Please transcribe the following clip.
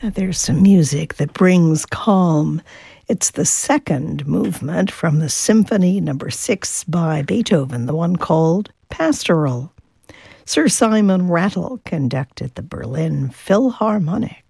There's some music that brings calm. It's the second movement from the Symphony No. 6 by Beethoven, the one called Pastoral. Sir Simon Rattle conducted the Berlin Philharmonic.